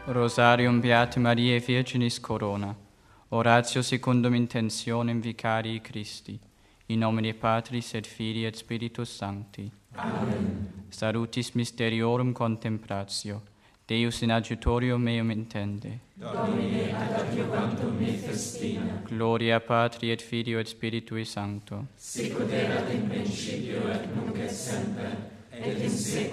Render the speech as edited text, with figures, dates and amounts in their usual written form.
Rosarium Beate Mariae Virginis Corona. Oratio secundum intentionem Vicarii Christi. In nomine Patris et Filii et Spiritus Sancti. Amen. Salutis Mysteriorum Contemplatio. Deus in adjutorium meum intende. Domine ad adjuvantum me festina. Gloria Patri et Filio et Spiritui Sancto. Sicut erat in principio et nunc et semper, et in saecula